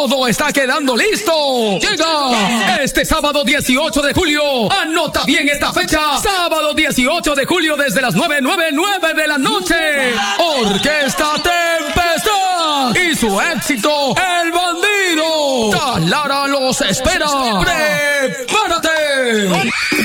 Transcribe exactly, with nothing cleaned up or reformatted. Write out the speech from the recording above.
Todo está quedando listo. Llega este sábado dieciocho de julio. Anota bien esta fecha. Sábado dieciocho de julio desde las nueve, nueve, nueve de la noche. Orquesta Tempestad y su éxito, El Bandido. Talara los espera. ¡Prepárate!